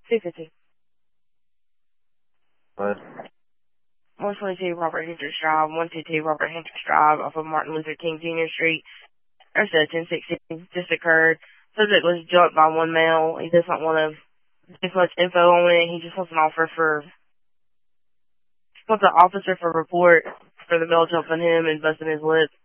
250. What? 122 Robert Hendricks Drive, 122 Robert Hendricks Drive off of Martin Luther King Jr. Street. There's a 1016 just occurred. Says it was jumped by one male. He doesn't want to give much info on it. He just wants an wants an officer for report for the male jumping him and busting his lip.